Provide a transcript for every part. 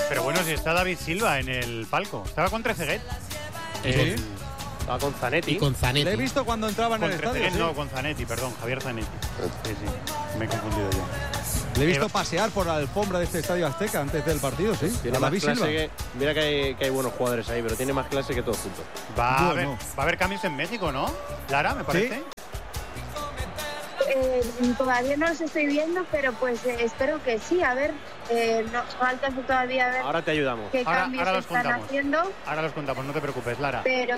Pero bueno, si está David Silva en el palco. Estaba con Trezeguet. Sí. Estaba con Zanetti. Y con Zanetti. Le he visto cuando entraba en Con el estadio. Trezeguet, Sí. no, con Zanetti, perdón, Javier Zanetti. Sí, me he confundido yo. Le he visto pasear por la alfombra de este Estadio Azteca antes del partido, sí. Tiene A más David clase Silva. mira que hay buenos jugadores ahí, pero tiene más clase que todos juntos. Va Bueno. a haber cambios en México, ¿no? Lara, me parece. Todavía no los estoy viendo, pero pues espero que sí. A ver, no falta todavía ver Ahora te ayudamos. qué Ahora cambios los están contamos. haciendo, Ahora los contamos, no te preocupes, Lara. pero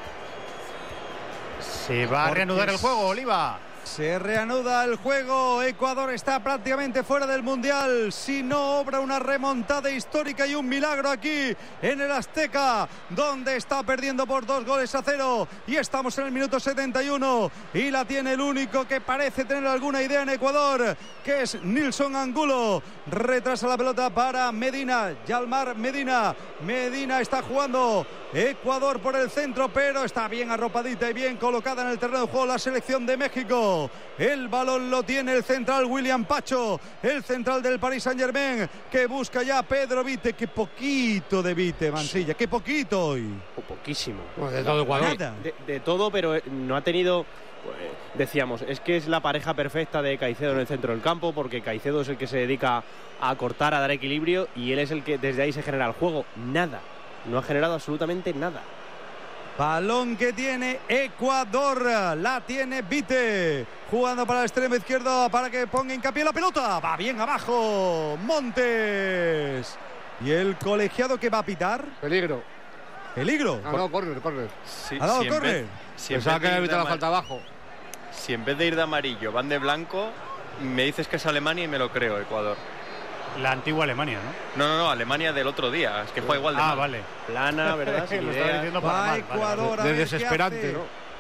Se va a Porque reanudar el juego, Oliva. Se reanuda el juego. Ecuador está prácticamente fuera del Mundial. Si no obra una remontada histórica y un milagro aquí en el Azteca, donde está perdiendo por 2-0. Y estamos en el minuto 71. Y la tiene el único que parece tener alguna idea en Ecuador, que es Nilson Angulo. Retrasa la pelota para Medina. Yalmar Medina. Medina está jugando. Ecuador por el centro, pero está bien arropadita y bien colocada en el terreno de juego la selección de México. El balón lo tiene el central William Pacho, el central del Paris Saint-Germain, que busca ya a Pedro Vite. Qué poquito de Vite, Mansilla, qué poquito hoy. Poquísimo. Bueno, de todo Ecuador. Nada. De todo, pero no ha tenido... Decíamos, es que es la pareja perfecta de Caicedo en el centro del campo, porque Caicedo es el que se dedica a cortar, a dar equilibrio, y él es el que desde ahí se genera el juego. Nada. No ha generado absolutamente nada. Balón que tiene Ecuador, la tiene Vite, jugando para el extremo izquierdo para que ponga hincapié en la pelota. Va bien abajo, Montes. Y el colegiado que va a pitar. Peligro. Peligro. Ah, no, córner. Sí, ¿Ha dado si en córner? vez- si en Pensaba vez que de había ir de metido la ama- falta abajo. Si en vez de ir de amarillo van de blanco, me dices que es Alemania y me lo creo, Ecuador. La antigua Alemania, ¿no? No, Alemania del otro día. Es que juega igual de mal. Vale. Plana, ¿verdad? Sin Lo estaba idea. diciendo para Va mal. Ecuador a De ver qué desesperante, hace. ¿no?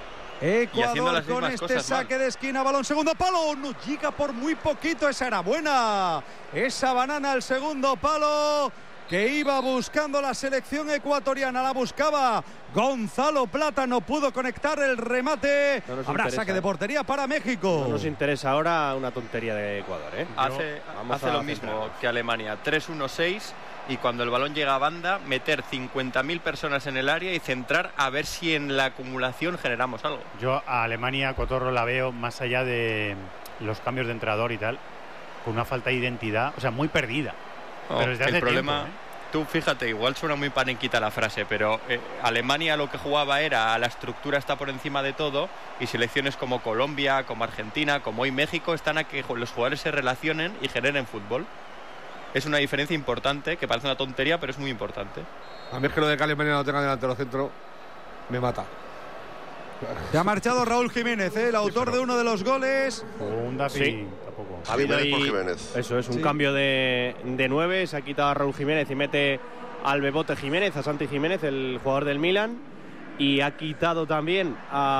Y haciendo Ecuador las con mismas este cosas mal. saque de esquina, balón segundo palo, no llega por muy poquito, esa era buena, esa banana al segundo palo que iba buscando la selección ecuatoriana, la buscaba Gonzalo Plata, no pudo conectar el remate. No nos Habrá interesa, saque de portería para México. No nos interesa ahora una tontería de Ecuador, ¿eh? Vamos Hace a lo mismo centrarnos. que Alemania, 3-1-6, y cuando el balón llega a banda, meter 50.000 personas en el área y centrar a ver si en la acumulación generamos algo. Yo a Alemania, Cotorro, la veo más allá de los cambios de entrenador y tal, con una falta de identidad, o sea, muy perdida. No, Pero desde hace el problema, tiempo, tú fíjate, igual suena muy panenquita la frase, pero Alemania lo que jugaba era la estructura está por encima de todo, y selecciones como Colombia, como Argentina, como hoy México, están a que los jugadores se relacionen y generen fútbol. Es una diferencia importante, que parece una tontería, pero es muy importante. A mí es que lo de que Alemania no tenga delantero centro me mata. Se ha marchado Raúl Jiménez, el autor de uno de los goles. Un Dafi, Sí. tampoco. Ha habido Jiménez por ahí- Jiménez. Eso es, un Sí. cambio de 9, se ha quitado a Raúl Jiménez y mete al Bebote Jiménez, a Santi Jiménez, el jugador del Milan, y ha quitado también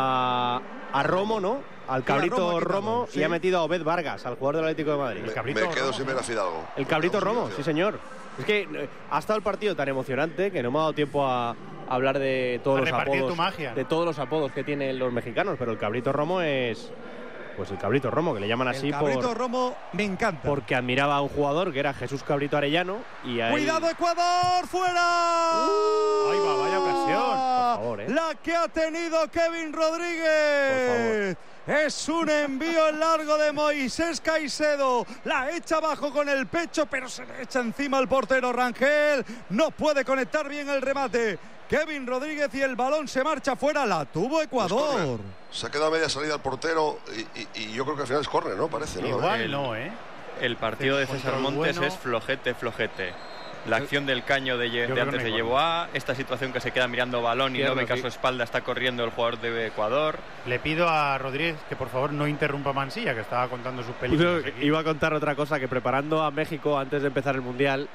a Romo, ¿no? Al cabrito Romo ha quitado, Romo, sí. y ha metido a Obed Vargas, al jugador del Atlético de Madrid. Me cabrito quedo Romo. sin ver a Fidalgo. El cabrito Me quedo sin Romo, ver a sí Fidalgo. señor. Es que ha estado el partido tan emocionante que no me ha dado tiempo a hablar de todos A los repartir apodos, tu magia, ¿no? de todos los apodos que tienen los mexicanos, pero el cabrito Romo es, pues el cabrito Romo, que le llaman así El cabrito por, Romo me encanta. porque admiraba a un jugador que era Jesús Cabrito Arellano y ahí, ¡Cuidado, Ecuador! ¡Fuera! Ahí va, vaya ocasión. Por favor, ¿eh? La que ha tenido Kevin Rodríguez. Es un envío largo de Moisés Caicedo. La echa abajo con el pecho, pero se le echa encima el portero Rangel. No puede conectar bien el remate. Kevin Rodríguez y el balón se marcha fuera. La tuvo Pues Ecuador. córner. Se ha quedado a media salida el portero y yo creo que al final es córner, ¿no? Parece, ¿no? Igual no, ¿eh? El partido de César Control Montes bueno. es flojete. La acción del caño de creo que antes no de hay llevó a esta situación que se queda mirando balón y no ve que a su espalda está corriendo el jugador de Ecuador. Le pido a Rodríguez que por favor no interrumpa a Mansilla, que estaba contando sus películas. aquí. Iba a contar otra cosa, que preparando a México antes de empezar el Mundial,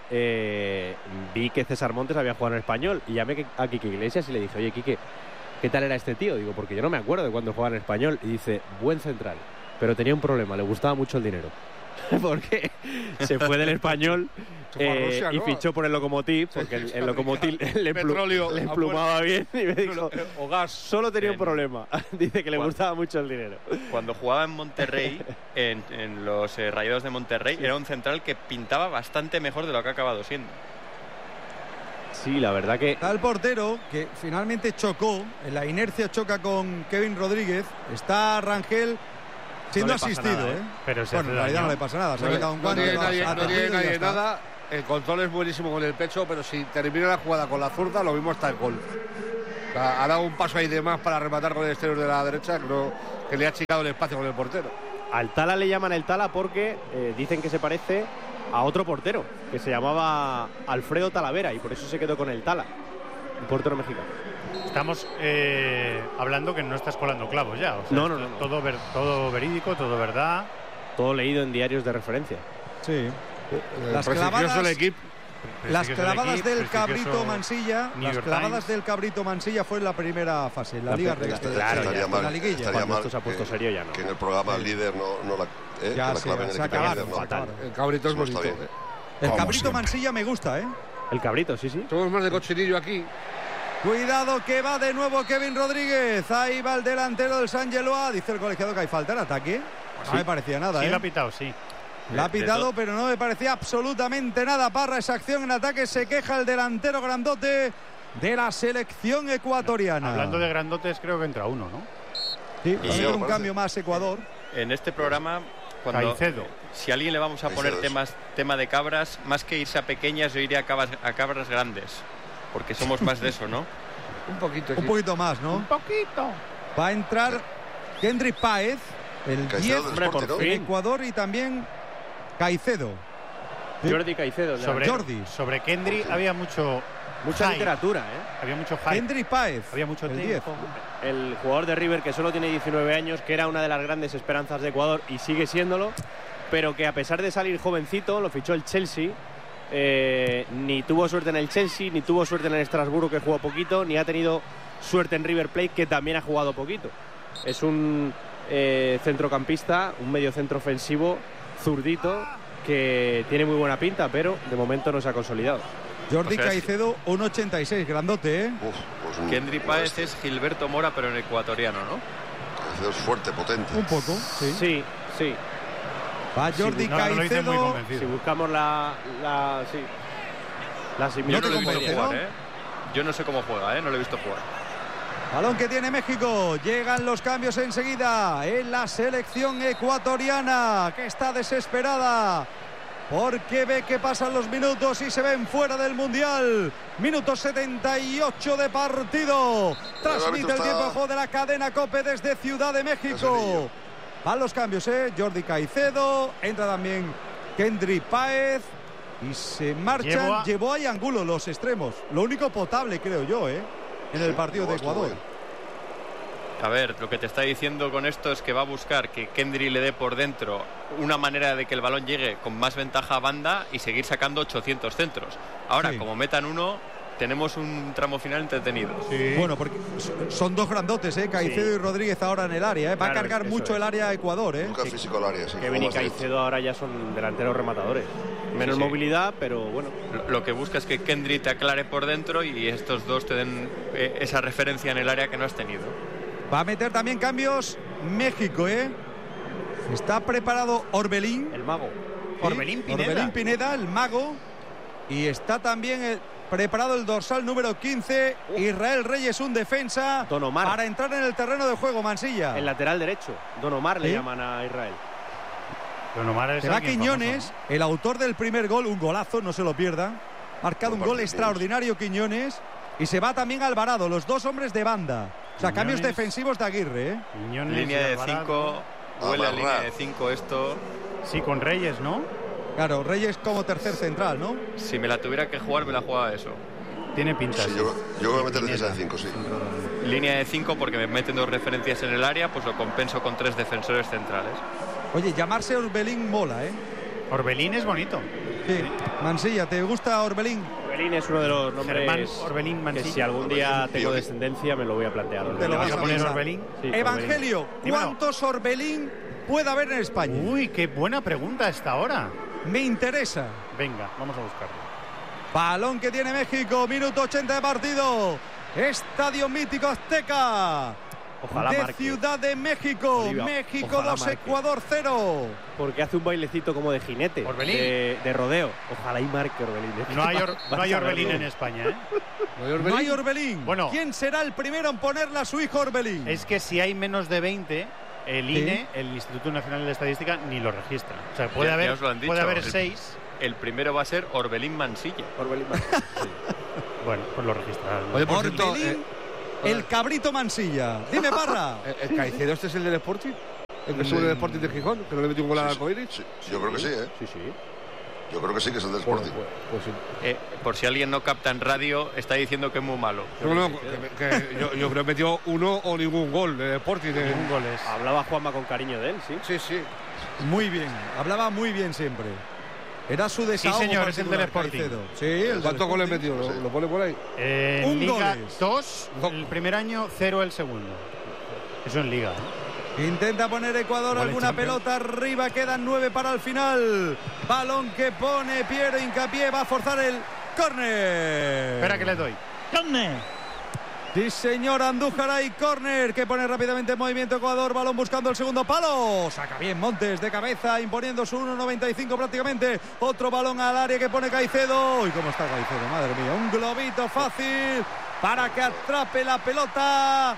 vi que César Montes había jugado en español y llamé a Quique Iglesias y le dije, oye Quique, ¿qué tal era este tío? Digo, porque yo no me acuerdo de cuando jugaba en español. Y dice, buen central, pero tenía un problema, le gustaba mucho el dinero. Porque se fue del español fue a Rusia, y ¿no? fichó por el Lokomotiv, porque el Lokomotiv le Petróleo, emplumaba bien y me dijo, o gas. solo tenía un problema. Dice que le gustaba mucho el dinero. Cuando jugaba en Monterrey, en los Rayados de Monterrey, era un central que pintaba bastante mejor de lo que ha acabado siendo. Sí, la verdad que... Está el portero, que finalmente chocó, en la inercia choca con Kevin Rodríguez. Está Rangel siendo No le pasa asistido, nada, ¿eh? Pero se Bueno, en hace realidad daño. no le pasa nada. Se ha quedado un No guante, tiene lo ha nadie, atendido y ya nadie está. nada. El control es buenísimo con el pecho, pero si termina la jugada con la zurda, lo mismo hasta el gol. O sea, ha dado un paso ahí de más para rematar con el exterior de la derecha, que le ha achicado el espacio con el portero. Al Tala le llaman el Tala porque dicen que se parece a otro portero, que se llamaba Alfredo Talavera, y por eso se quedó con el Tala, un portero mexicano. Estamos hablando que no estás colando clavos ya. O sea, No. Todo verídico, todo verdad. Todo leído en diarios de referencia. Sí. Las prestigioso clavadas, el equipo. las Prestigioso clavadas equipo, del Cabrito prestigioso Mansilla, New las York clavadas Times. del Cabrito Mansilla fue en la primera fase, en la La Liga primera, Reggae. claro, estaría ya, mal, en la liguilla. estaría Cuando mal esto se ha puesto serio ya no. que en el programa líder no la, que Ya la clave en el se equipo acabaron, líder, no. fatal. El cabrito es Eso no está bonito. bien. El Como Cabrito siempre. Mansilla me gusta, ¿eh? El Cabrito, sí. Somos más de cochinillo aquí. Cuidado que va de nuevo Kevin Rodríguez. Ahí va el delantero del San Geloa. Dice el colegiado que hay falta en ataque. No me parecía nada, Sí, ¿eh? lo ha pitado, sí. La ha pitado, pero no me parecía absolutamente nada. Parra esa acción en ataque. Se queja el delantero grandote de la selección ecuatoriana. Hablando de grandotes, creo que entra uno, ¿no? Sí, va a haber un parece. cambio más Ecuador. En este programa, cuando Caicedo. si a alguien le vamos a poner Caicedo es. tema de cabras, más que irse a pequeñas, yo iría a cabras grandes, porque somos más de eso, ¿no? Un poquito. Un poquito más, ¿no? Un poquito. Va a entrar Kendry Páez, el 10 Caicedo del Hombre, por Sporting, ¿no? en fin. Ecuador, y también Caicedo. Jordi Caicedo. Sobre Kendry había mucha Mucha literatura, Había mucho hype. Kendry Páez, Había mucho el tiempo. 10. El jugador de River que solo tiene 19 años, que era una de las grandes esperanzas de Ecuador y sigue siéndolo, pero que a pesar de salir jovencito, lo fichó el Chelsea. Ni tuvo suerte en el Chelsea, ni tuvo suerte en el Estrasburgo, que jugó poquito, ni ha tenido suerte en River Plate, que también ha jugado poquito. Es un centrocampista, un mediocentro ofensivo, zurdito, que tiene muy buena pinta, pero de momento no se ha consolidado. Jordi O sea, Caicedo, 1,86, grandote, ¿eh? Uf, pues Kendry Páez es Gilberto Mora, pero en ecuatoriano, ¿no? Caicedo es fuerte, potente. Un poco, sí. Sí. Va Jordi No, lo dice muy Caicedo. convencido. Si buscamos la Yo No no te lo he visto convence, jugar, ¿no? ¿eh? Yo no sé cómo juega, ¿eh? No lo he visto jugar. Balón que tiene México. Llegan los cambios enseguida en la selección ecuatoriana, que está desesperada porque ve que pasan los minutos y se ven fuera del Mundial. Minuto 78 de partido. Transmite el tiempo de juego de la cadena COPE desde Ciudad de México. Van los cambios, Jordi Caicedo. Entra también Kendry Páez. Y se marchan. Llevó a Angulo los extremos. Lo único potable, creo yo, en el partido de Ecuador. A ver, lo que te está diciendo con esto es que va a buscar que Kendry le dé por dentro una manera de que el balón llegue con más ventaja a banda y seguir sacando 800 centros. Ahora, Sí. como metan uno, tenemos un tramo final entretenido. Sí. Bueno, porque son dos grandotes, Caicedo Sí. y Rodríguez ahora en el área. Va Claro, a cargar eso mucho es. el área a Ecuador, Nunca físico al área, sí. Kevin y Como más Caicedo ahora ya son delanteros rematadores. Menos Sí, sí. movilidad, pero bueno. Lo que busca es que Kendry te aclare por dentro y estos dos te den esa referencia en el área que no has tenido. Va a meter también cambios México, Está preparado Orbelín. El mago. Orbelín Pineda. Orbelín Pineda, el mago. Y está también preparado el dorsal número 15, Israel Reyes, un defensa, Don Omar. para entrar en el terreno de juego, Mansilla. El lateral derecho. Don Omar le ¿Sí? llaman a Israel. Don Omar es Se va alguien Quiñones, famoso, el autor del primer gol, un golazo, no se lo pierda. Marcado un Buen gol partido, extraordinario Quiñones. Y se va también Alvarado, los dos hombres de banda. O sea, cambios Quiñones. defensivos de Aguirre, ¿no? Quiñones, Línea de Alvarado. 5, huele a Amarrar. línea de 5 esto. Sí, con Reyes, ¿no? Claro, Reyes como tercer central, ¿no? Si me la tuviera que jugar, me la jugaba eso. Tiene pinta. Sí, yo voy a meter defensa de 5, sí. Línea de 5 porque me meten dos referencias en el área, pues lo compenso con 3 defensores centrales. Oye, llamarse Orbelín mola, Orbelín es bonito. Sí. Mansilla, ¿te gusta Orbelín? Orbelín es uno de los nombres Germán Orbelín que Mansilla. si algún día Orbelín, tengo Pío. descendencia me lo voy a plantear. Te ¿Le lo vas vas a a poner pensar. Orbelín? Sí, Evangelio, Dímelo. ¿cuántos Orbelín puede haber en España? Uy, qué buena pregunta a esta hora. Me interesa. Venga, vamos a buscarlo. Balón que tiene México, minuto 80 de partido. Estadio Mítico Azteca. Ojalá de marque. Ciudad de México. Oliva, México ojalá 2, marque. Ecuador 0. Porque hace un bailecito como de jinete. Orbelín. De rodeo. Ojalá y marque Orbelín. No hay, Vas no hay a Orbelín verlo. en España, ¿eh? No hay Orbelín. Bueno. ¿Quién será el primero en ponerle a su hijo Orbelín? Es que si hay menos de 20, el Sí. INE, el Instituto Nacional de Estadística, ni lo registra. O sea, puede Ya haber, os lo han dicho. puede haber 6. El primero va a ser Orbelín Mansilla. Orbelín marque. Bueno, pues lo registrarán. Oye, por cierto, Orbelín, el cabrito Mansilla. Dime, Parra. ¿el Caicedo este es el del Sporting? ¿El que sube del Sporting de Gijón? ¿Que no le metió un gol al Arcoiris? Sí, yo creo que sí, ¿eh? Sí, sí. Yo creo que sí que es el del Bueno, Sporting. pues sí. Por si alguien no capta en radio, está diciendo que es muy malo. No, yo creo que metió uno o ningún gol del Sporting. Ningún gol es. Hablaba Juanma con cariño de él, sí. Sí, sí. Muy bien. Hablaba muy bien siempre. Era su desahogo. señor, es el del particular, Sporting. Caicedo. Sí, el del ¿Cuántos goles Sporting. metió? ¿Lo pone por ahí? En Un Liga goles. 2 el primer año, 0 el segundo. Eso en Liga, ¿eh? Intenta poner Ecuador Vale, alguna Champions. pelota arriba, quedan 9 para el final. Balón que pone Piero Hincapié, va a forzar el córner. Espera que le doy. Sí, señor, Andújar y córner que pone rápidamente en movimiento Ecuador. Balón buscando el segundo palo. Saca bien Montes de cabeza, imponiendo su 1.95 prácticamente. Otro balón al área que pone Caicedo. ¿Y cómo está Caicedo? Madre mía, un globito fácil para que atrape la pelota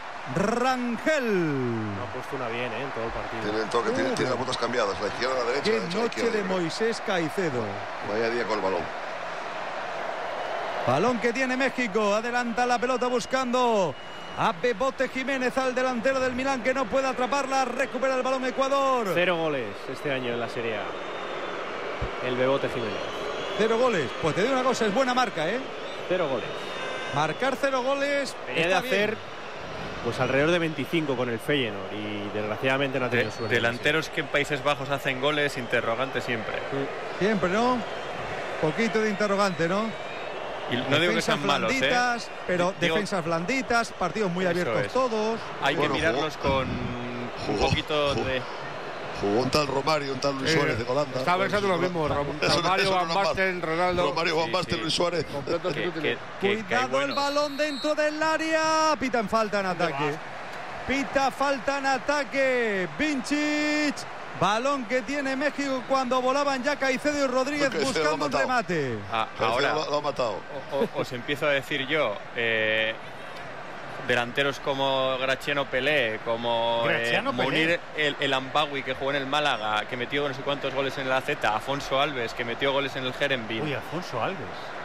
Rangel. No ha puesto una bien, en todo el partido. Tiene el toque, tiene las botas cambiadas. La izquierda, la derecha, Qué la derecha, la noche izquierda. de Moisés Caicedo. Vaya día con el balón. Balón que tiene México. Adelanta la pelota buscando a Bebote Jiménez, al delantero del Milán, que no puede atraparla. Recupera el balón Ecuador. 0 goles este año en la Serie A. El Bebote Jiménez. 0 goles. Pues te digo una cosa, es buena marca, ¿eh? 0 goles. Marcar 0 goles. Venía de está hacer bien. pues alrededor de 25 con el Feyenoord y desgraciadamente no ha tenido suerte. Delanteros que en Países Bajos hacen goles, interrogante siempre. Siempre, ¿no? Poquito de interrogante, ¿no? Y no digo que sean malos, ¿eh? blanditas, pero Digo- defensas blanditas, partidos muy Eso abiertos es. todos. Hay Bueno, que mirarlos con un poquito de... Jugó un tal Romario, un tal Luis Suárez de Holanda. Estaba pensando lo mismo. Romario, Van Basten, Ronaldo. Romario, Van Sí, Basten, sí. Luis Suárez. Completos inútiles. que hay Cuidado el buenos. balón dentro del área. Pita en falta en ataque. Pita falta en ataque. Vincic. Balón que tiene México cuando volaban ya Caicedo y Rodríguez Caicedo buscando lo ha un matado. remate. Ahora Lo ha matado. os empiezo a decir yo, delanteros como Graciano Pelé, como Graciano Munir el Ambawi, que jugó en el Málaga, que metió no sé cuántos goles en la Z, Afonso Alves, que metió goles en el Herenveen. Uy, Alfonso Alves.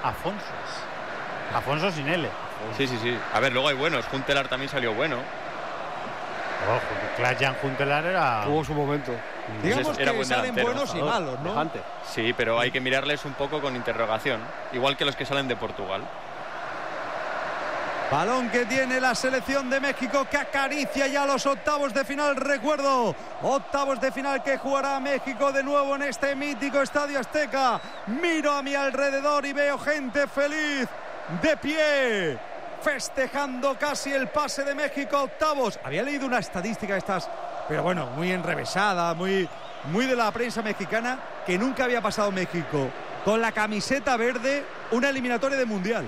Afonso sin L. Sí. A ver, luego hay buenos. Juntelar también salió bueno. Ojo, Klaas-Jan Huntelaar era... Tuvo su momento. Digamos era que buen salen delantero. buenos y malos, ¿no? Hunter. Sí, pero hay que mirarles un poco con interrogación. Igual que los que salen de Portugal. Balón que tiene la selección de México, que acaricia ya los octavos de final. Recuerdo, octavos de final que jugará México de nuevo en este mítico Estadio Azteca. Miro a mi alrededor y veo gente feliz, de pie, festejando casi el pase de México a octavos. Había leído una estadística de estas, pero bueno, muy enrevesada, muy de la prensa mexicana, que nunca había pasado México con la camiseta verde una eliminatoria de Mundial.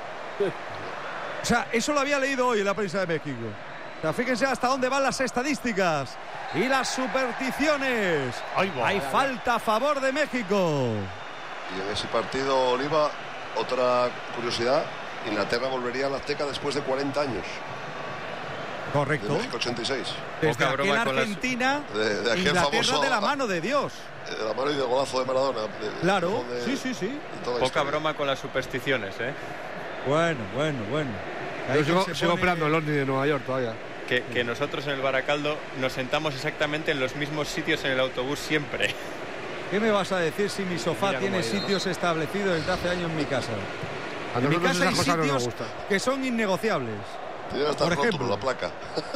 O sea, eso lo había leído hoy en la prensa de México. O sea, fíjense hasta dónde van las estadísticas y las supersticiones. Hay falta a favor de México. Y en ese partido, Oliva, otra curiosidad, Inglaterra volvería a la Azteca después de 40 años. De Correcto. México 86. Desde Poca broma aquella con las- Argentina, de aquel Inglaterra famoso- de la mano de Dios. De la mano y del golazo de Maradona. Claro, sí. de toda la Poca historia. broma con las supersticiones, ¿eh? Bueno. Ahí Yo sigo se sigo pone- esperando el Omni de Nueva York todavía. Que nosotros en el Baracaldo nos sentamos exactamente en los mismos sitios en el autobús siempre. ¿Qué me vas a decir si mi sofá Mira cómo tiene ha ido, ¿no? sitios establecidos desde hace años en mi casa? A En mi nosotros casa hay esas cosas no nos sitios gustan. que son innegociables. Tiene hasta Por el rótulo, ejemplo. la placa.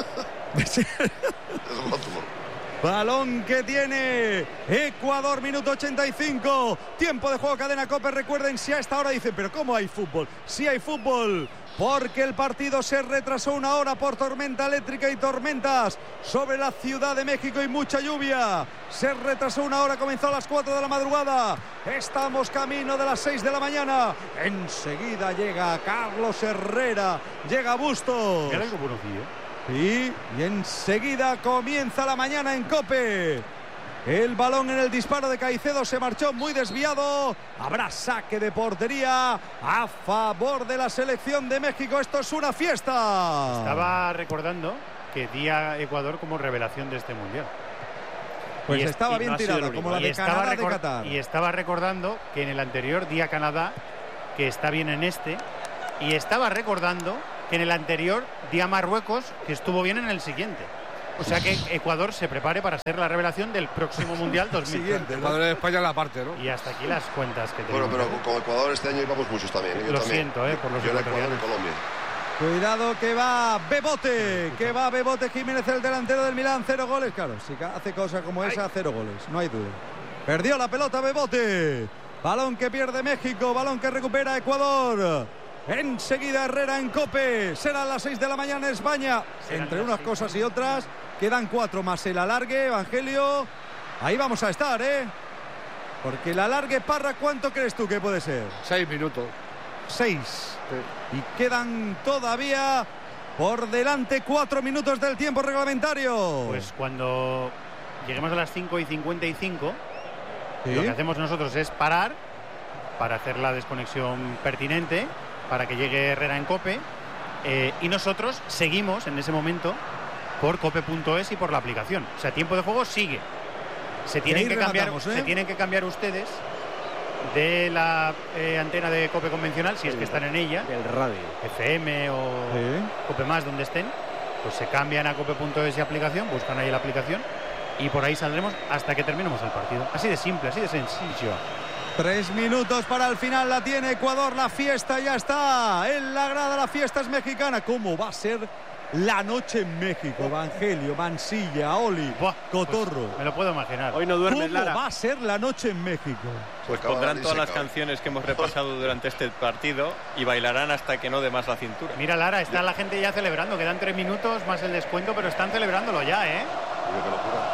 El rótulo. Balón que tiene Ecuador, minuto 85. Tiempo de juego, cadena COPE. Recuerden, si a esta hora dicen, pero ¿cómo hay fútbol? Sí hay fútbol, porque el partido se retrasó una hora por tormenta eléctrica y tormentas sobre la Ciudad de México y mucha lluvia. Se retrasó una hora, comenzó a las 4 de la madrugada. Estamos camino de las 6 de la mañana. Enseguida llega Carlos Herrera, llega Bustos. Mira algo conocido. Y enseguida comienza la mañana en COPE. El balón en el disparo de Caicedo se marchó muy desviado. Habrá saque de portería a favor de la selección de México. Esto es una fiesta. Estaba recordando que di a Ecuador como revelación de este mundial. Pues estaba bien tirada, como la de Canadá de Qatar. Y estaba recordando que en el anterior di a Canadá, que está bien en este. Y estaba recordando que en el anterior di a Marruecos, que estuvo bien en el siguiente. O sea que Ecuador se prepare para ser la revelación del próximo Mundial 2020. Ecuador de España en la parte, ¿no? Y hasta aquí las cuentas que tenemos. Bueno, pero con Ecuador este año íbamos muchos también. Lo siento, por los Yo en Ecuador y ecuatorianos. Colombia. Cuidado que va Bebote, Jiménez, el delantero del Milán, 0 goles. Claro, si hace cosas como esa, 0 goles, no hay duda. Perdió la pelota Bebote. Balón que pierde México, balón que recupera Ecuador. Enseguida Herrera en COPE. Serán las 6 de la mañana en España. Entre unas cosas y otras, quedan 4 más el alargue, Evangelio. Ahí vamos a estar, porque el alargue, Parra, ¿cuánto crees tú que puede ser? 6 minutos. 6. Y quedan todavía por delante 4 minutos del tiempo reglamentario. Pues cuando lleguemos a las 5:55, ¿sí? Lo que hacemos nosotros es parar para hacer la desconexión pertinente, para que llegue Herrera en COPE, y nosotros seguimos en ese momento por cope.es y por la aplicación. O sea, tiempo de juego sigue. Se tienen que cambiar ustedes de la antena de COPE convencional, si es que están en ella, del radio, FM o COPE más, donde estén, pues se cambian a cope.es y aplicación, buscan ahí la aplicación y por ahí saldremos hasta que terminemos el partido. Así de simple, así de sencillo. 3 minutos para el final, la tiene Ecuador, la fiesta ya está en la grada, la fiesta es mexicana. ¿Cómo va a ser la noche en México? Evangelio, Mansilla, Oli, Cotorro. Pues me lo puedo imaginar. Hoy no duermes, Lara. ¿Cómo va a ser la noche en México? Pues pondrán todas las canciones que hemos repasado durante este partido y bailarán hasta que no dé más la cintura. Mira, Lara, está la gente ya celebrando, quedan 3 minutos más el descuento, pero están celebrándolo ya, Qué locura.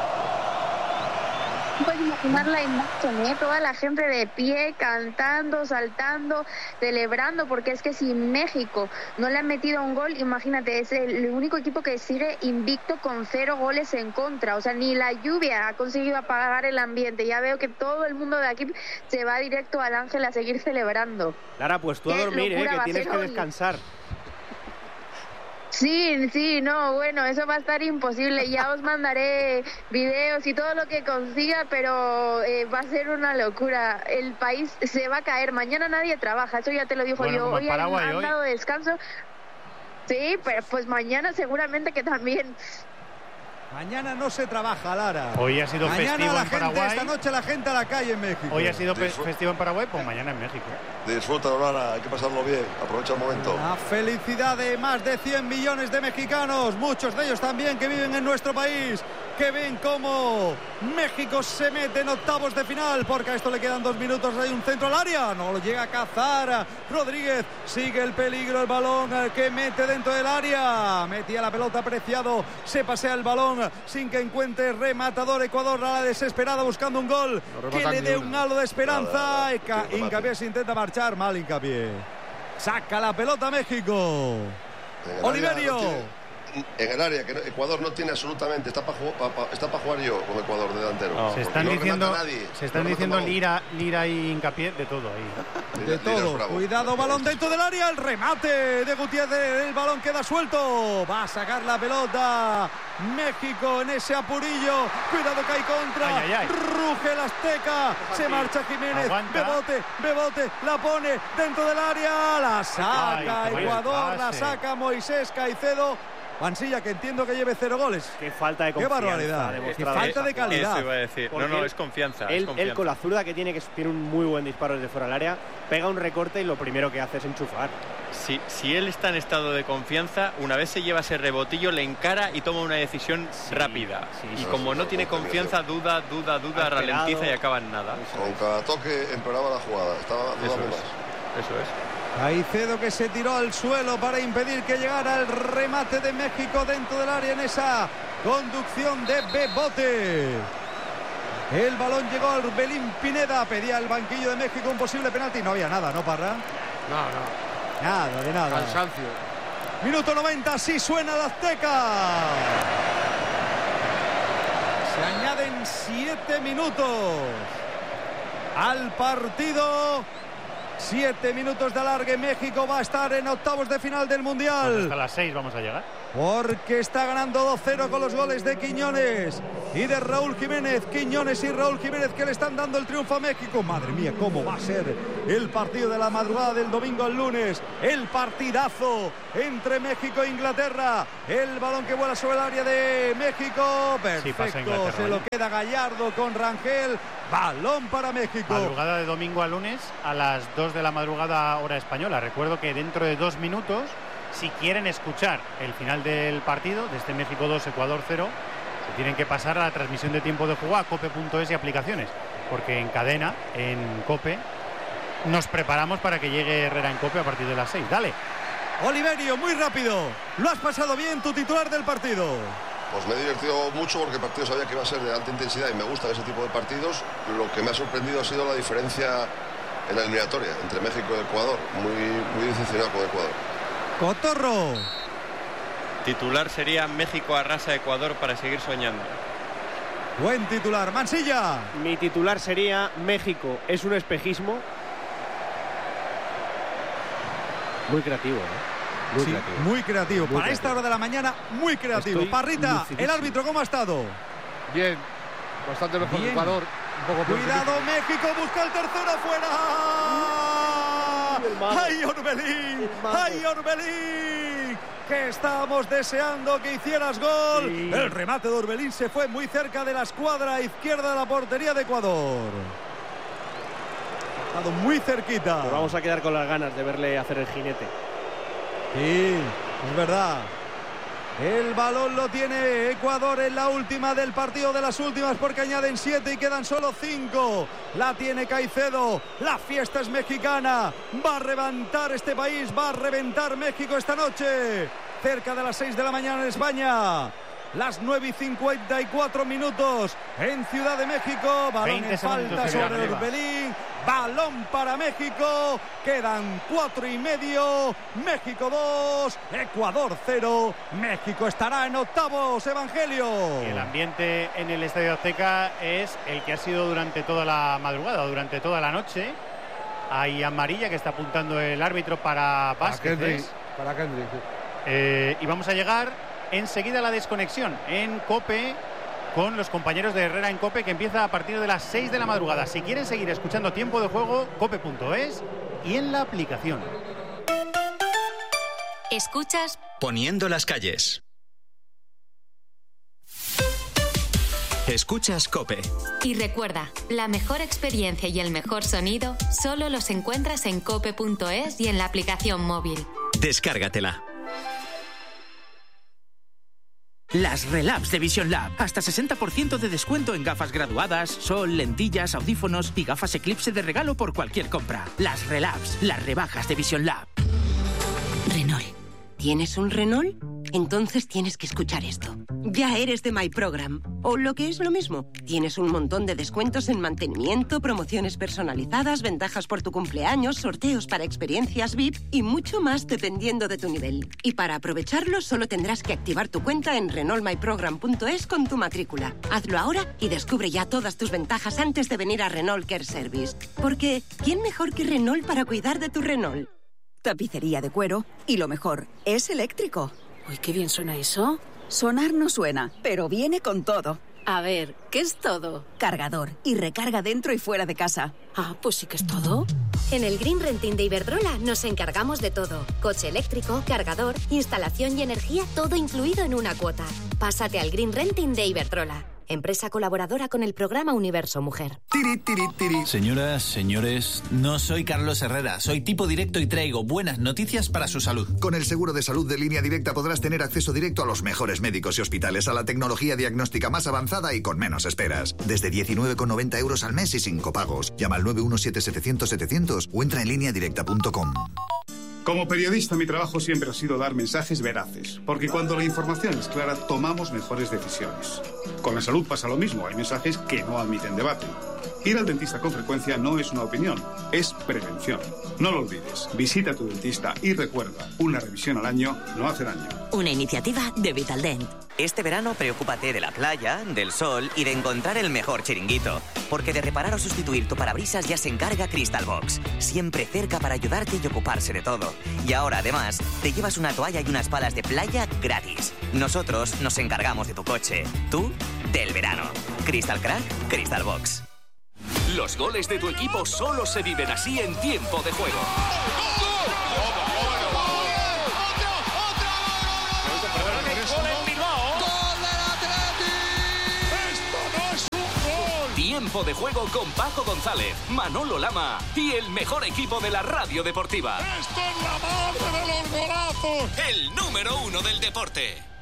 Puedes imaginar la imagen, toda la gente de pie, cantando, saltando, celebrando, porque es que si México no le han metido un gol, imagínate, es el único equipo que sigue invicto con 0 goles en contra. O sea, ni la lluvia ha conseguido apagar el ambiente. Ya veo que todo el mundo de aquí se va directo al Ángel a seguir celebrando. Lara, pues tú a dormir, que tienes que descansar. Sí, no, bueno, eso va a estar imposible. Ya os mandaré videos y todo lo que consiga, pero va a ser una locura. El país se va a caer. Mañana nadie trabaja, eso ya te lo dijo yo. Hoy han dado descanso. Sí, pero pues mañana seguramente que también. Mañana no se trabaja, Lara. Hoy ha sido festivo en Paraguay. Esta noche la gente a la calle en México. Hoy ha sido festivo en Paraguay, pues mañana en México. Disfrútalo, Lara, hay que pasarlo bien. Aprovecha el momento. La felicidad de más de 100 millones de mexicanos, muchos de ellos también que viven en nuestro país, que ven cómo México se mete en octavos de final, porque a esto le quedan 2 minutos. Hay un centro al área, no lo llega a cazar Rodríguez, sigue el peligro, el balón que mete dentro del área, metía la pelota Preciado, se pasea el balón sin que encuentre rematador. Ecuador a la desesperada buscando un gol que le dé un halo de esperanza. Hincapié se intenta marchar, mal Hincapié, saca la pelota México. Oliverio en el área, que Ecuador no tiene absolutamente, está para jugar yo con Ecuador de delantero. No. Se están diciendo Lira y Hincapié de todo ahí. De todo. Cuidado, balón dentro del área, el remate de Gutiérrez, el balón queda suelto, va a sacar la pelota México en ese apurillo. Cuidado que hay contra. Ay. Ruge el Azteca, se marcha Jiménez. Bebote la pone dentro del área, la saca Ecuador, la saca Moisés Caicedo. Mansilla, que entiendo que lleve 0 goles. Qué falta de confianza. Qué barbaridad. Qué falta de calidad. Eso iba a decir. No, es confianza. Él con la zurda que tiene un muy buen disparo desde fuera del área, pega un recorte y lo primero que hace es enchufar. Si él está en estado de confianza, una vez se lleva ese rebotillo, le encara y toma una decisión rápida. Y como no tiene confianza, duda, ralentiza y acaba en nada. Con cada toque empeoraba la jugada. Estaba dudando más. Eso es. Caicedo que se tiró al suelo para impedir que llegara el remate de México dentro del área en esa conducción de Bebote. El balón llegó al Belín Pineda, pedía el banquillo de México un posible penalti. No había nada, ¿no, Parra? No. Nada de nada. Cansancio. Minuto 90, sí suena la Azteca. Se añaden 7 minutos al partido. 7 minutos de alargue. México va a estar en octavos de final del Mundial. Pues hasta las 6 vamos a llegar. Porque está ganando 2-0 con los goles de Quiñones y de Raúl Jiménez. Quiñones y Raúl Jiménez que le están dando el triunfo a México. Madre mía, cómo va a ser el partido de la madrugada del domingo al lunes. El partidazo entre México e Inglaterra. El balón que vuela sobre el área de México. Perfecto, se lo queda Gallardo con Rangel. Balón para México. Madrugada de domingo a lunes a las 2 de la madrugada hora española. Recuerdo que dentro de 2 minutos, si quieren escuchar el final del partido, de este México 2, Ecuador 0, se tienen que pasar a la transmisión de tiempo de juego a cope.es y aplicaciones, porque en cadena, en Cope, nos preparamos para que llegue Herrera en Cope a partir de las 6. Dale. Oliverio, muy rápido. ¿Lo has pasado bien, tu titular del partido? Pues me he divertido mucho porque el partido sabía que iba a ser de alta intensidad y me gustan ese tipo de partidos. Lo que me ha sorprendido ha sido la diferencia en la eliminatoria entre México y Ecuador. Muy decepcionado con Ecuador. Cotorro. Titular sería México arrasa a Ecuador para seguir soñando. Buen titular. Mansilla. Mi titular sería México es un espejismo. Muy creativo, ¿eh? Muy creativo. Muy creativo. Para esta hora de la mañana, muy creativo. Estoy Parrita, lucidísimo. el árbitro, ¿cómo ha estado? Bien, bastante mejor que Ecuador. Un poco Cuidado, México busca el tercero afuera. ¡Ay, Orbelín! ¡Ay, Orbelín! Que estábamos deseando que hicieras gol. Sí. El remate de Orbelín se fue muy cerca de la escuadra izquierda de la portería de Ecuador. Ha estado muy cerquita. Nos vamos a quedar con las ganas de verle hacer el jinete. Sí, es verdad. El balón lo tiene Ecuador en la última del partido, de las últimas, porque añaden 7 y quedan solo 5. La tiene Caicedo. La fiesta es mexicana. Va a reventar este país, va a reventar México esta noche. Cerca de las 6 de la mañana en España. Las 9:54 minutos en Ciudad de México. Balón en falta sobre Orbelín. Balón para México. Quedan 4:30. México 2, Ecuador 0. México estará en octavos. Evangelio. El ambiente en el Estadio Azteca es el que ha sido durante toda la madrugada, durante toda la noche. Hay amarilla que está apuntando el árbitro para Vázquez. Para Kendrick. Y vamos a llegar enseguida a la desconexión en Cope con los compañeros de Herrera en Cope, que empieza a partir de las 6 de la madrugada. Si quieren seguir escuchando tiempo de juego, cope.es y en la aplicación. Escuchas Poniendo las calles. Escuchas Cope. y recuerda, la mejor experiencia y el mejor sonido solo los encuentras en cope.es y en la aplicación móvil. Descárgatela. Las Relabs de Vision Lab. Hasta 60% de descuento en gafas graduadas, sol, lentillas, audífonos y gafas Eclipse de regalo por cualquier compra. Las Relabs, las rebajas de Vision Lab. Renault. ¿Tienes un Renault? Entonces tienes que escuchar esto. Ya eres de My Program. O lo que es lo mismo, tienes un montón de descuentos en mantenimiento, promociones personalizadas, ventajas por tu cumpleaños, sorteos para experiencias VIP y mucho más dependiendo de tu nivel. Y para aprovecharlo solo tendrás que activar tu cuenta en renaultmyprogram.es con tu matrícula. Hazlo ahora y descubre ya todas tus ventajas antes de venir a Renault Care Service. Porque, ¿quién mejor que Renault para cuidar de tu Renault? Tapicería de cuero y lo mejor, es eléctrico. Uy, qué bien suena eso. Sonar no suena, pero viene con todo. A ver, ¿qué es todo? Cargador y recarga dentro y fuera de casa. Ah, pues sí que es todo. En el Green Renting de Iberdrola nos encargamos de todo. Coche eléctrico, cargador, instalación y energía, todo incluido en una cuota. Pásate al Green Renting de Iberdrola. Empresa colaboradora con el programa Universo Mujer. Señoras, señores, no soy Carlos Herrera, soy tipo directo y traigo buenas noticias para su salud. Con el seguro de salud de Línea Directa podrás tener acceso directo a los mejores médicos y hospitales, a la tecnología diagnóstica más avanzada y con menos esperas. Desde 19,90 euros al mes y sin copagos. Llama al 917-700-700 o entra en lineadirecta.com. Como periodista, mi trabajo siempre ha sido dar mensajes veraces, porque cuando la información es clara, tomamos mejores decisiones. Con la salud pasa lo mismo, hay mensajes que no admiten debate. Ir al dentista con frecuencia no es una opinión, es prevención. No lo olvides, visita a tu dentista y recuerda, una revisión al año no hace daño. Una iniciativa de Vitaldent. Este verano preocúpate de la playa, del sol y de encontrar el mejor chiringuito. Porque de reparar o sustituir tu parabrisas ya se encarga Crystal Box. Siempre cerca para ayudarte y ocuparse de todo. Y ahora, además, te llevas una toalla y unas palas de playa gratis. Nosotros nos encargamos de tu coche. Tú, del verano. Crystal Crack, Crystal Box. Los goles de tu equipo solo se viven así en tiempo de juego. Tiempo de juego con Paco González, Manolo Lama y el mejor equipo de la radio deportiva. ¡Esto es la madre de los golazos! El número 1 del deporte.